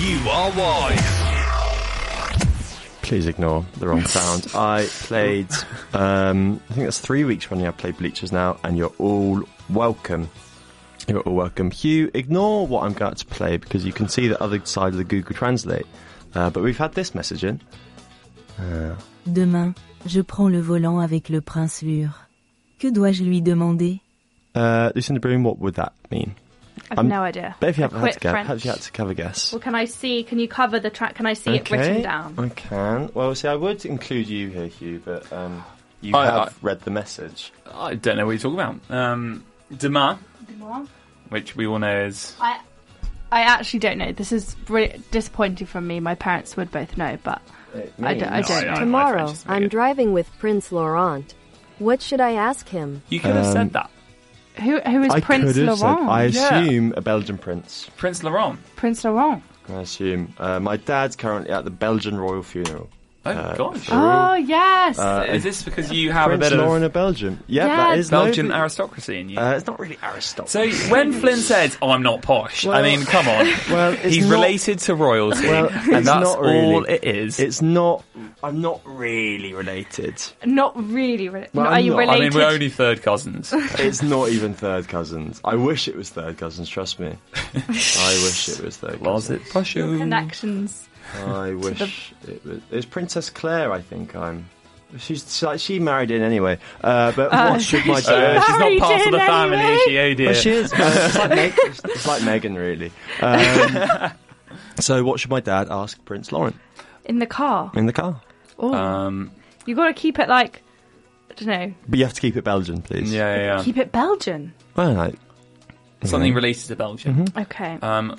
You are wise. Please ignore the wrong sound. I played, I think that's 3 weeks running I've played Bleachers now, and you're all welcome. You're all welcome. Hugh, ignore what I'm going to play because you can see the other side of the Google Translate. But we've had this message in. Demain, je prends le volant avec le prince Lure. Que dois-je lui demander? Lucinda Broom, what would that mean? I have no idea. But if you Quit French. had to have a guess. Well, can you cover the track? Can I see it written down? I can. Well, see, I would include you here, Hugh, but you have read the message. I don't know what you're talking about. Demain, which we all know is... I actually don't know. This is really disappointing from me. My parents would both know, but I don't know. Tomorrow, I'm driving with Prince Laurent. What should I ask him? You could have said that. Who is Prince Laurent? I assume a Belgian prince. Prince Laurent. Prince Laurent. I assume. My dad's currently at the Belgian royal funeral. Oh, gosh. Oh, yes. Is this because you have Prince a bit Lauren of of Belgium? Yeah, that is Belgian aristocracy in you? It's not really aristocracy. So when Flynn said, "Oh, I'm not posh," I mean, come on. Well, he's related to royalty, and that's all it is. It's not. I'm not really related. Not really related. Well, Are you related? I mean, we're only third cousins. It's not even third cousins. I wish it was third cousins. Trust me. I wish it was third cousins. Was it posh? Connections. I wish it was. It's Princess Claire, I think. She married in anyway. But what should my dad? She's not part of the family, is she? Oh dear. Well, she is. It's like Meghan, really. So, what should my dad ask Prince Laurent? In the car. In the car. Oh. You got to keep it like, I don't know. But you have to keep it Belgian, please. Yeah. Keep it Belgian. Well, like something related to Belgium. Mm-hmm. Okay.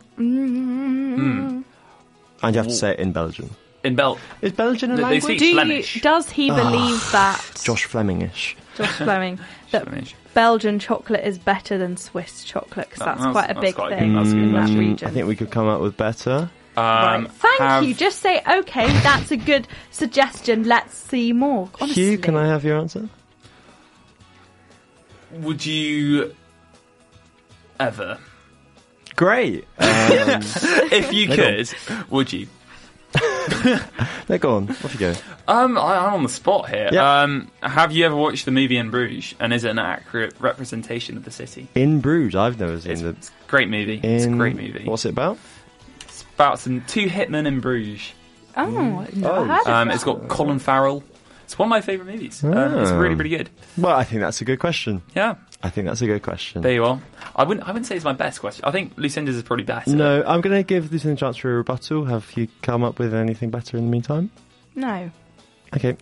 And you have to say it in Belgian. Is Belgian a language? They speak Flemish. Does he believe that Josh Flemingish. Josh Fleming that Belgian chocolate is better than Swiss chocolate? Because that's quite a big thing in that region. I think we could come up with better. Right. Thank you. Just say, okay, that's a good suggestion. Let's see more. Honestly. Hugh, can I have your answer? Would you ever? Great. If you could, would you? No, go on. Off you go. I'm on the spot here. Yeah. Have you ever watched the movie In Bruges? And is it an accurate representation of the city? In Bruges, I've never seen it. It's a great movie. It's a great movie. What's it about? It's about two hitmen in Bruges. Oh, never heard of that. It's got Colin Farrell. It's one of my favourite movies. It's really, really good. Well, I think that's a good question. Yeah. I think that's a good question. There you are. I wouldn't say it's my best question. I think Lucinda's is probably better. No, I'm going to give Lucinda a chance for a rebuttal. Have you come up with anything better in the meantime? No. Okay.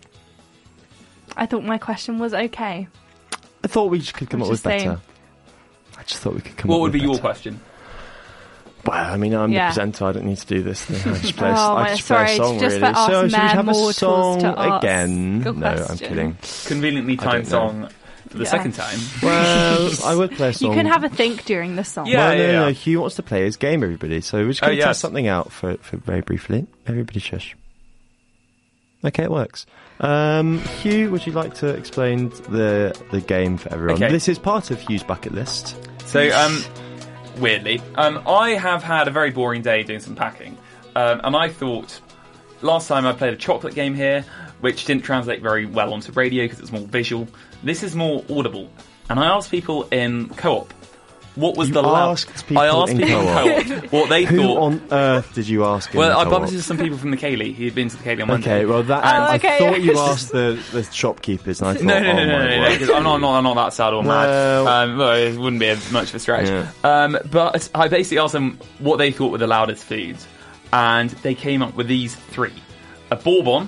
I thought my question was okay. I thought we could come up with better. I just thought we could come up with better. What would be your question? Well, I mean, I'm the presenter. I don't need to do this thing. I just play, play a song, just really. So should we have a mortals song to ask again? a No, I'm kidding. Conveniently timed song for the second time. Well, I would play a song. You can have a think during the song. No. Hugh wants to play his game, everybody. So we're just going to test something out for very briefly. Everybody shush. Okay, it works. Hugh, would you like to explain the game for everyone? Okay. This is part of Hugh's bucket list. So, weirdly, I have had a very boring day doing some packing. And I thought, last time I played a chocolate game here, which didn't translate very well onto radio because it's more visual. This is more audible. And I asked people in co-op, what was I asked people in co-op what they thought. Who on earth did you ask? Well, I bumped into some people from the Kaylee who'd been to the Kaylee on Monday. Okay, well, I thought you asked the shopkeepers, and I thought, no, I'm not that sad or mad. Well, it wouldn't be much of a stretch. Yeah. But I basically asked them what they thought were the loudest foods, and they came up with these three: a bourbon,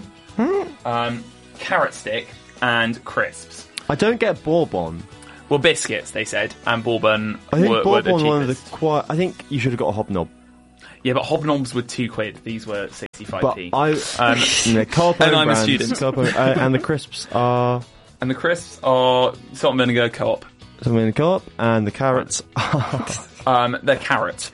carrot stick, and crisps. I don't get bourbon. Well, biscuits, they said, and bourbon. I think were bourbon the one of the I think you should have got a hobnob. Yeah, but hobnobs were £2. These were 65p. But and I'm a student. And the crisps are. And the crisps are salt and vinegar co-op. Salt and vinegar co-op, and the carrots are. They're carrot.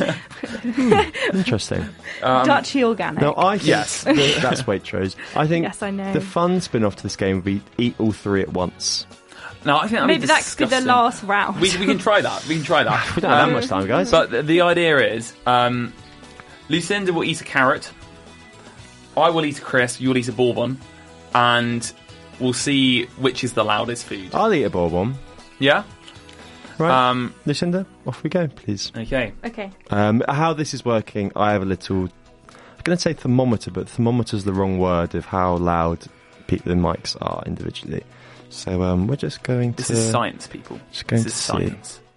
Interesting. Dutchy organic. No, I think that's Waitrose. I think yes, I know. The fun spin-off to this game would be eat all three at once. No, I think maybe that could be the last round. We can try that. We don't have that much time, guys. But the idea is, Lucinda will eat a carrot. I will eat a crisp. You'll eat a bourbon. And we'll see which is the loudest food. I'll eat a bourbon. Yeah? Right. Lucinda, off we go, please. Okay. Okay. How this is working, I have a little... I'm going to say thermometer, but thermometer's the wrong word of how loud the mics are individually. So we're just going to... This is science, people. Just going this is to science. see.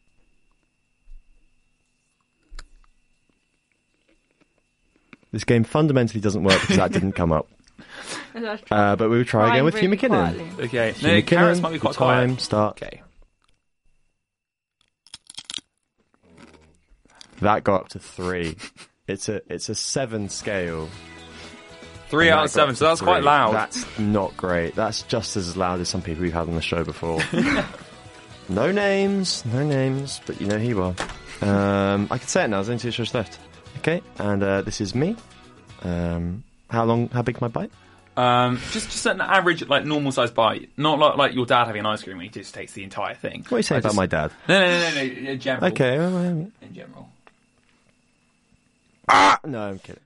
This game fundamentally doesn't work because that didn't come up. But we will try again with Hugh really McKinnon. quietly. Okay. Hugh No, McKinnon, carrots might be quite time, quiet. start. Okay. That got up to 3. It's a 7 scale. 3 out of 7, so that's quite loud. That's not great. That's just as loud as some people we've had on the show before. No names, but you know who you are. I can say it now, there's only 2 shows left. Okay, and this is me. How big's my bite? Just an average, like, normal sized bite. Not like your dad having an ice cream where he just takes the entire thing. What are you saying about my dad? No, in general. Okay. In general. No, I'm kidding.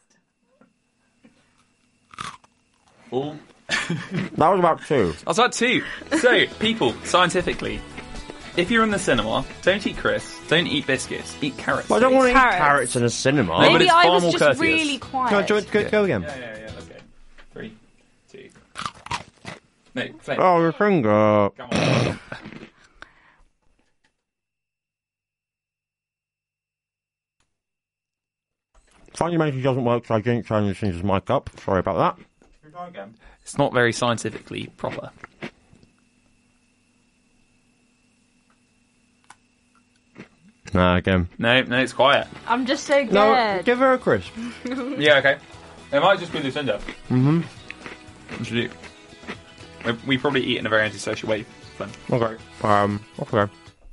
All. That was about 2. I was about 2. So, people, scientifically, if you're in the cinema, don't eat crisps, don't eat biscuits, eat carrots. Well, I don't want to eat Carrots. carrots in a cinema. No, but Maybe it's I far was more just courteous. really quiet. Go again. Yeah, okay. 3, 2. No, Flame. Oh, your finger. Come on. Fundamentally doesn't work, so I didn't turn this thing's mic up. Sorry about that. It's not very scientifically proper. No, again. No, it's quiet. I'm just so good. No, give her a crisp. Yeah, okay. It might just be Lucinda. Mm-hmm. What should you do? We probably eat in a very antisocial way. Then. Okay. Okay.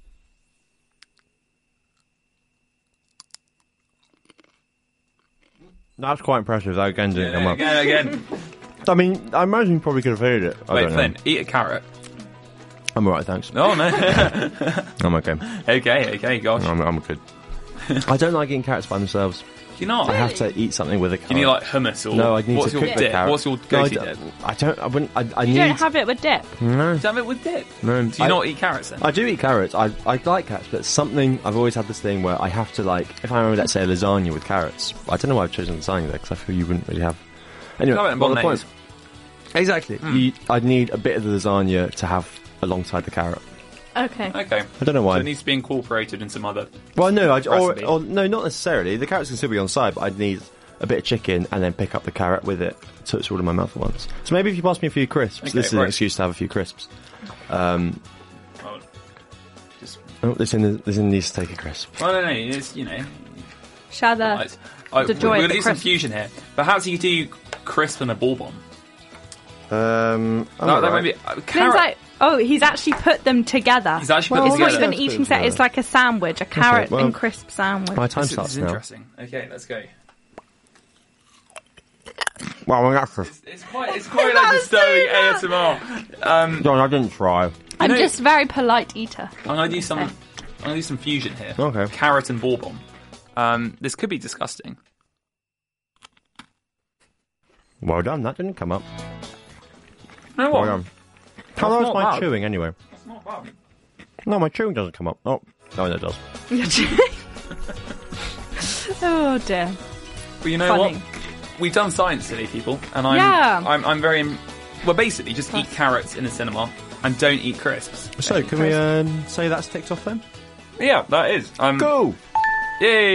That's quite impressive. That again didn't come up. Again. I mean, I imagine you probably could have heard it. I Wait, don't know. Flynn, eat a carrot. I'm alright, thanks. Oh, no. I'm okay. Okay, gosh. I'm good. I don't like eating carrots by themselves. Do you not? I have to eat something with a carrot. Do you need like hummus or No, I need what's to your cook the dip? carrot. What's your No, go-to dip? I wouldn't. I You need. don't have it with dip. No. Have it with dip. No. Do you not eat carrots then? I do eat carrots. I like carrots, but something I've always had this thing where I have to like. If I remember, let's say a lasagna with carrots. I don't know why I've chosen lasagna there because I feel you wouldn't really have. Anyway, Have it in well, the bolognese. point. Exactly. I'd need a bit of the lasagna to have alongside the carrot. Okay. Okay. I don't know why. So it needs to be incorporated in some other... Well, no, Recipe. or no, not necessarily. The carrots can still be on side, but I'd need a bit of chicken and then pick up the carrot with it, so it's all in my mouth at once. So maybe if you pass me a few crisps, Okay, this is an right. excuse to have a few crisps. Oh, just... Listen needs to take a crisp. Well, no, it's, you know... Share the... Right. the joy We're of going to the do some crisp. fusion here. Perhaps you could do crisp and a bourbon. I'm That alright. might be... Flynn's carrot... like, oh, he's actually put them together. He's actually put Well, them It's not together. even an eating set, it's like a sandwich, a carrot well, and crisp sandwich. My time This starts is now. interesting. Okay, let's go. Well, I'm actually. It's quite like disturbing ASMR. John, I didn't try. I'm know- just a very polite eater. I'm gonna do some fusion here. Okay. Carrot and bourbon. This could be disgusting. Well done. That didn't come up. No, Well what? done. How long is not my bad. chewing anyway? That's not bad. No, my chewing doesn't come up. Oh, no, it does. Oh dear. But you know Funny. what? We've done science today, people, and Yeah. I'm very. Well, basically, just eat carrots in a cinema and don't eat crisps. So, can we say that's ticked off then? Yeah, that is. Go! Yay!